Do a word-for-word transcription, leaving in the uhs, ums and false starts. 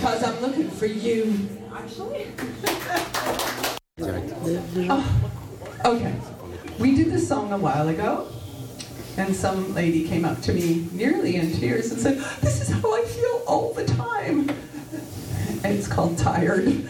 because I'm looking for you, actually. Oh, okay. We did this song a while ago, and some lady came up to me nearly in tears and said, "This is how I feel all the time." And it's called Tired.